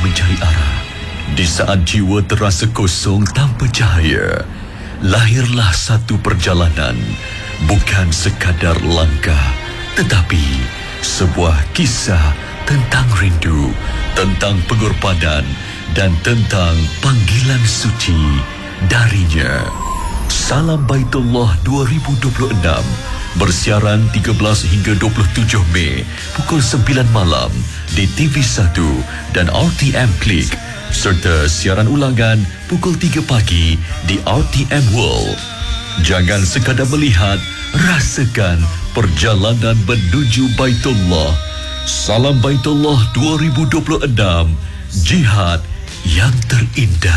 mencari arah. Di saat jiwa terasa kosong tanpa cahaya, lahirlah satu perjalanan. Bukan sekadar langkah, tetapi sebuah kisah tentang rindu, tentang pengorbanan, dan tentang panggilan suci darinya. Salam Baitullah 2026 bersiaran 13 hingga 27 Mei pukul 9 malam di TV1 dan RTM Klik, serta siaran ulangan pukul 3 pagi di RTM World. Jangan sekadar melihat, rasakan perjalanan menuju Baitullah. Salam Baitullah 2026, jihad yang terindah.